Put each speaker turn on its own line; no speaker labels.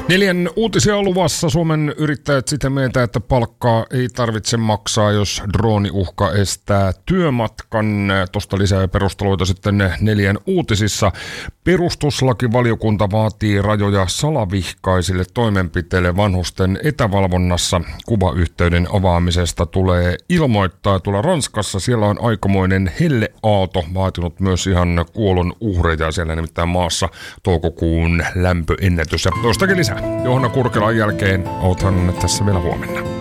4 uutisia on luvassa. Suomen yrittäjät sitä mieltä, että palkkaa ei tarvitse maksaa, jos drooniuhka estää työmatkan. Tuosta lisää perusteluita sitten 4 uutisissa. Perustuslakivaliokunta vaatii rajoja salavihkaisille toimenpiteille vanhusten etävalvonnassa. Kuvayhteyden avaamisesta tulee ilmoittaa. Tuolla Ranskassa siellä on aikamoinen helleaalto vaatinut myös ihan kuolon uhreja. Siellä nimittäin maassa toukokuun lämpöennätys. Ja toistakin lisää. Johanna Kurkelan jälkeen oothan tässä vielä huomenna.